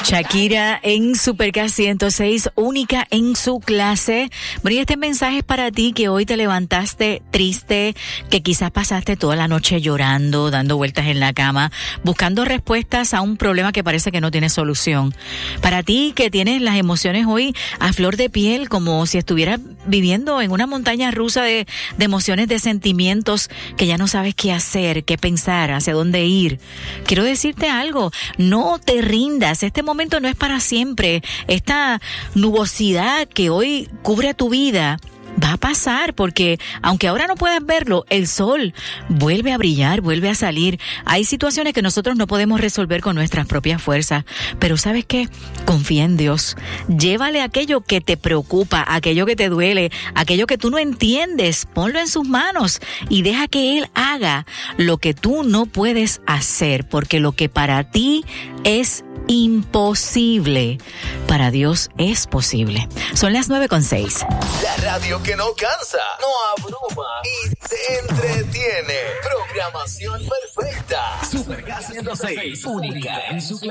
Shakira en Superca 106, única en su clase. Bueno, y este mensaje es para ti que hoy te levantaste triste, que quizás pasaste toda la noche llorando, dando vueltas en la cama, buscando respuestas a un problema que parece que no tiene solución. Para ti que tienes las emociones hoy a flor de piel, como si estuvieras viviendo en una montaña rusa de emociones, de sentimientos, que ya no sabes qué hacer, qué pensar, hacia dónde ir. Quiero decirte algo, no te rindas, este momento no es para siempre. Esta nubosidad que hoy cubre tu vida va a pasar, porque aunque ahora no puedas verlo, el sol vuelve a brillar, vuelve a salir. Hay situaciones que nosotros no podemos resolver con nuestras propias fuerzas, pero ¿sabes qué? Confía en Dios. Llévale aquello que te preocupa, aquello que te duele, aquello que tú no entiendes, ponlo en sus manos y deja que Él haga lo que tú no puedes hacer, porque lo que para ti es imposible, para Dios es posible. Son las 9:06. La radio que no cansa, no abruma y te entretiene. Programación perfecta. Superca 106, única en su clase.